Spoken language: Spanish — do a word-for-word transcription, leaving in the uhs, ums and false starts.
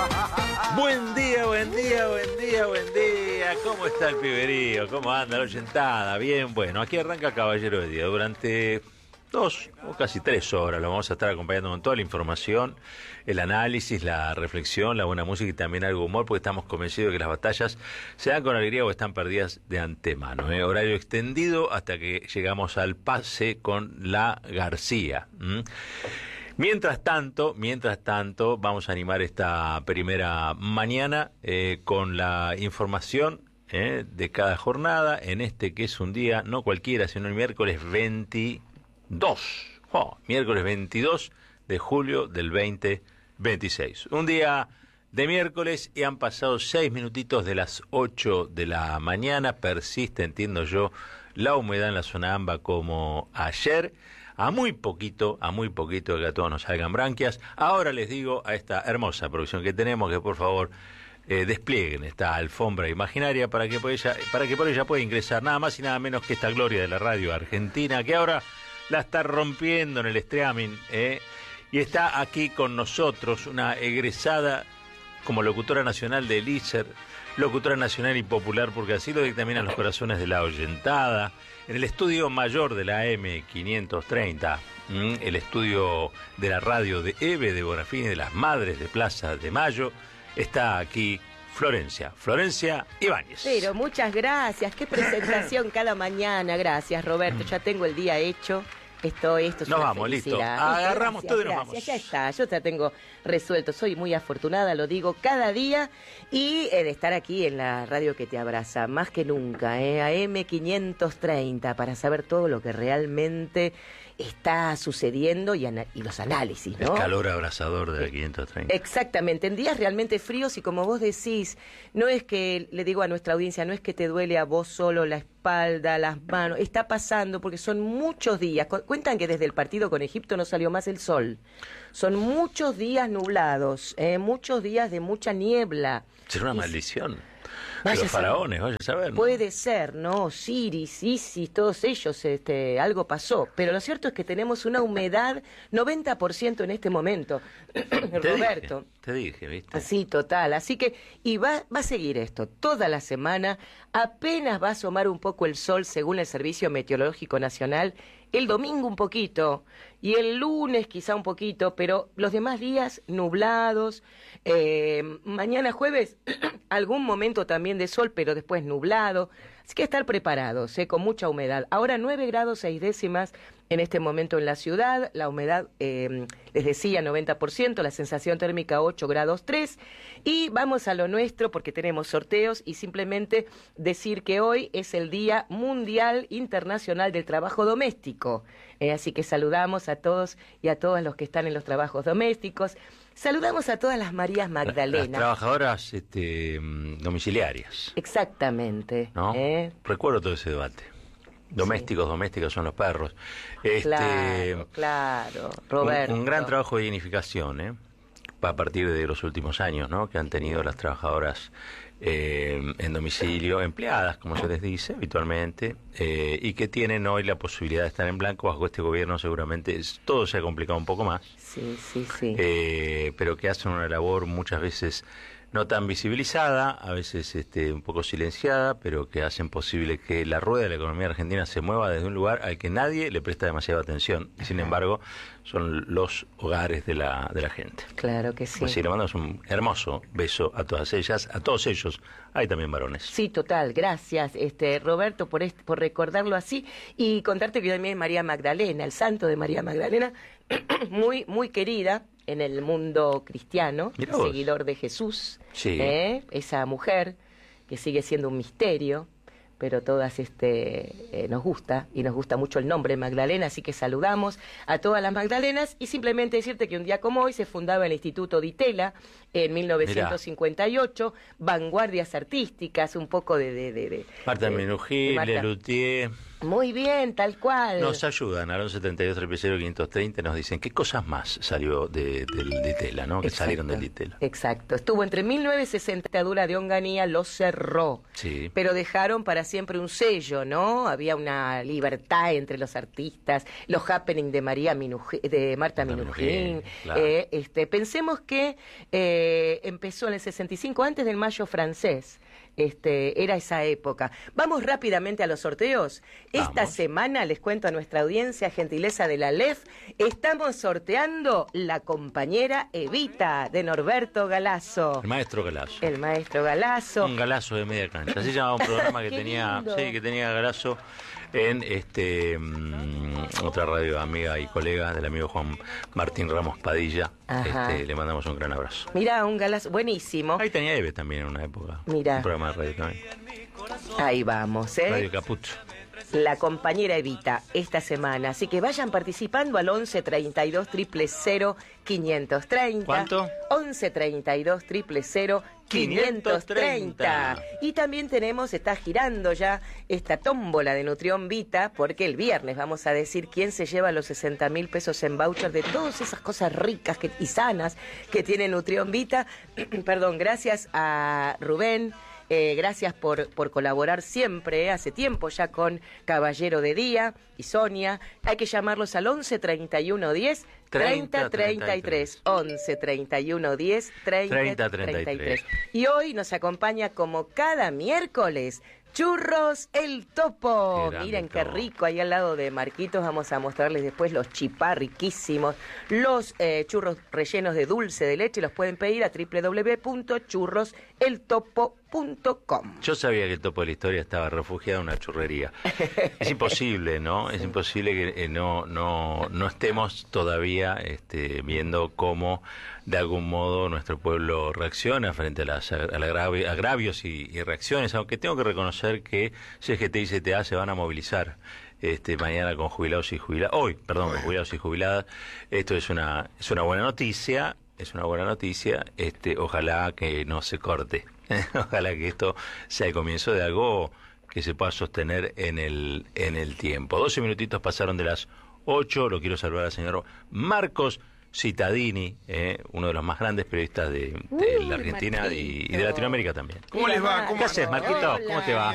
Buen día, buen día, buen día, buen día. ¿Cómo está el piberío? ¿Cómo anda la oyentada? Bien, bueno, aquí arranca Caballero de Día. Durante dos o casi tres horas lo vamos a estar acompañando con toda la información, el análisis, la reflexión, la buena música y también algo de humor, porque estamos convencidos de que las batallas se dan con alegría o están perdidas de antemano. ¿eh? Horario extendido hasta que llegamos al pase con la García. ¿Mm? Mientras tanto, mientras tanto, vamos a animar esta primera mañana eh, con la información eh, de cada jornada, en este que es un día, no cualquiera, sino el miércoles veintidós, oh, miércoles veintidós de julio del veinte veintiséis. Un día de miércoles y han pasado seis minutitos de las ocho de la mañana, persiste, entiendo yo, la humedad en la zona AMBA como ayer. A muy poquito, a muy poquito de que a todos nos salgan branquias. Ahora les digo a esta hermosa producción que tenemos que por favor eh, desplieguen esta alfombra imaginaria para que por ella, para que por ella pueda ingresar nada más y nada menos que esta gloria de la radio argentina que ahora la está rompiendo en el streaming. Eh, y está aquí con nosotros una egresada como locutora nacional de Elícer, locutora nacional y popular porque así lo dictaminan los corazones de la oyentada. En el estudio mayor de la A M quinientos treinta, ¿m? el estudio de la radio de Eve, de Bonafini, de las Madres de Plaza de Mayo, está aquí Florencia, Florencia Ibáñez. Pero muchas gracias, qué presentación cada mañana, gracias Roberto, ya tengo el día hecho. Esto, esto es nos una vamos, felicidad. listo. Agarramos Gracias, todo y nos gracias, vamos. Ya está, yo ya tengo resuelto. Soy muy afortunada, lo digo cada día. Y eh, de estar aquí en la radio que te abraza, más que nunca, eh, A M quinientos treinta, para saber todo lo que realmente está sucediendo y, y los análisis, ¿no? El calor abrasador de la quinientos treinta. Exactamente, en días realmente fríos y como vos decís, no es que, le digo a nuestra audiencia, no es que te duele a vos solo la espalda, las manos, está pasando porque son muchos días. Cuentan que desde el partido con Egipto no salió más el sol. Son muchos días nublados, eh, muchos días de mucha niebla. Será una y maldición. Vaya Los faraones, vaya a saber, ¿no? Puede ser, ¿no? Osiris, Isis, todos ellos, este, algo pasó. Pero lo cierto es que tenemos una humedad noventa por ciento en este momento. Te Roberto. Dije, te dije, ¿viste? Sí, total. Así que, y va, va a seguir esto toda la semana. Apenas va a asomar un poco el sol según el Servicio Meteorológico Nacional. El domingo un poquito, y el lunes quizá un poquito, pero los demás días nublados. Eh, mañana jueves, algún momento también de sol, pero después nublado. Así que estar preparados, eh, con mucha humedad. Ahora nueve grados seis décimas en este momento en la ciudad. La humedad, eh, les decía, noventa por ciento. La sensación térmica ocho grados tres. Y vamos a lo nuestro porque tenemos sorteos y simplemente decir que hoy es el Día Mundial Internacional del Trabajo Doméstico. Eh, así que saludamos a todos y a todas los que están en los trabajos domésticos. Saludamos a todas las Marías Magdalenas. Las trabajadoras este, domiciliarias. Exactamente. ¿No? ¿eh? Recuerdo todo ese debate. Domésticos, sí. Domésticos son los perros. Este, claro, claro, Roberto. Un, un gran trabajo de dignificación, ¿eh? A partir de los últimos años, ¿no? Que han tenido las trabajadoras eh, en domicilio, empleadas, como se les dice habitualmente, eh, y que tienen hoy la posibilidad de estar en blanco. Bajo este gobierno seguramente es, todo se ha complicado un poco más. Sí, sí, sí. Eh, pero que hacen una labor muchas veces no tan visibilizada, a veces este, un poco silenciada, pero que hacen posible que la rueda de la economía argentina se mueva desde un lugar al que nadie le presta demasiada atención. Y sin embargo, son los hogares de la, de la gente. Claro que sí. Pues sí, le mandamos un hermoso beso a todas ellas, a todos ellos. Hay también varones. Sí, total. Gracias, este Roberto, por, este, por recordarlo así. Y contarte que también María Magdalena, el santo de María Magdalena, muy, muy querida en el mundo cristiano, seguidor de Jesús, sí. ¿eh? Esa mujer que sigue siendo un misterio, pero todas este eh, nos gusta, y nos gusta mucho el nombre Magdalena, así que saludamos a todas las Magdalenas, y simplemente decirte que un día como hoy se fundaba el Instituto Di Tella en mil novecientos cincuenta y ocho, Mirá. Vanguardias artísticas, un poco de... de, de, de Marta de, Minujín, Lelutier... Muy bien, tal cual. Nos ayudan al once treinta y dos, cero cero, quinientos treinta, nos dicen qué cosas más salió de, del Ditela, ¿no? Que Exacto, salieron del Ditela. Exacto. Estuvo entre mil novecientos sesenta, la dictadura de Onganía lo cerró. Sí. Pero dejaron para siempre un sello, ¿no? Había una libertad entre los artistas, los happenings de María Minujín, de Marta Minujín. Claro. Eh, este, pensemos que eh, empezó en el sesenta y cinco, antes del Mayo francés. Este, era esa época. Vamos rápidamente a los sorteos. Esta Vamos. semana, les cuento a nuestra audiencia, gentileza de la L E F, estamos sorteando la compañera Evita, de Norberto Galazo. El maestro Galazo. El maestro Galazo. Un Galazo de media cancha. Así se llamaba un programa que Qué tenía, lindo. sí, que tenía Galazo en este mmm, otra radio amiga y colega del amigo Juan Martín Ramos Padilla. Ajá. Este, le mandamos un gran abrazo. Mirá, un Galazo, buenísimo. Ahí tenía Eve también en una época. Mirá. Un programa de radio también. Ahí vamos, ¿eh? Radio Caput. La compañera Evita esta semana. Así que vayan participando al once treinta y dos, cero cero cero, quinientos treinta. ¿Cuánto? once treinta y dos, cero cero cero, quinientos treinta. Y también tenemos, está girando ya esta tómbola de Nutrión Vita, porque el viernes vamos a decir quién se lleva los sesenta mil pesos en voucher de todas esas cosas ricas que, y sanas que tiene Nutrión Vita. Perdón, gracias a Rubén. Eh, gracias por, por colaborar siempre, eh, hace tiempo ya con Caballero de Día y Sonia. Hay que llamarlos al once treinta y uno diez treinta treinta y tres. once treinta y uno diez treinta treinta y tres. Y hoy nos acompaña como cada miércoles Churros El Topo. Qué grande, Miren qué Topo. rico, ahí al lado de Marquitos vamos a mostrarles después los chipá riquísimos, los eh, churros rellenos de dulce de leche, los pueden pedir a doble u doble u doble u punto churros el topo punto com. Yo sabía que el Topo de la Historia estaba refugiado en una churrería. Es imposible, ¿no? Es imposible que eh, no, no, no estemos todavía este, viendo cómo de algún modo nuestro pueblo reacciona frente a las a los agravi- agravios y, y reacciones, aunque tengo que reconocer que C G T y C T A se van a movilizar este mañana con jubilados y jubiladas, hoy, perdón, con jubilados y jubiladas. Esto es una es una buena noticia, es una buena noticia, este ojalá que no se corte. Ojalá que esto sea el comienzo de algo que se pueda sostener en el en el tiempo. doce minutitos pasaron de las ocho, lo quiero saludar al señor Marcos Cittadini, eh, uno de los más grandes periodistas de, de Uy, la Argentina y, y de Marquito. Latinoamérica también. ¿Cómo les va? ¿Cómo ¿Qué haces, andan? Marquito? Hola. ¿Cómo te va?